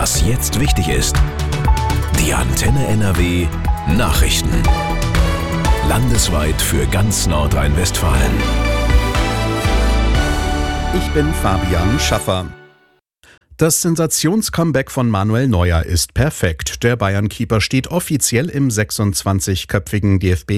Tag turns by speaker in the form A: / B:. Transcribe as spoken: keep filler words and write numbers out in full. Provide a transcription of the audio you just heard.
A: Was jetzt wichtig ist. Die Antenne N R W Nachrichten. Landesweit für ganz Nordrhein-Westfalen.
B: Ich bin Fabian Schaffer. Das Sensations-Comeback von Manuel Neuer ist perfekt. Der Bayern-Keeper steht offiziell im sechsundzwanzigköpfigen D F B